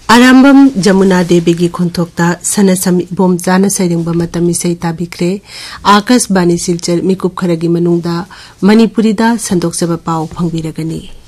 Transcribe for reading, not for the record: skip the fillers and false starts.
आरंभम जमुना देवी की खुंथोक्ता सनसम इबोम जाना सैरिंगबा मतम इसै ताबिख्रे आकाशवाणी सिलचर मिकुप खरगी मनुंगदा मणिपुरीदा संदोक्चबा पाउ फंगबिरगनी।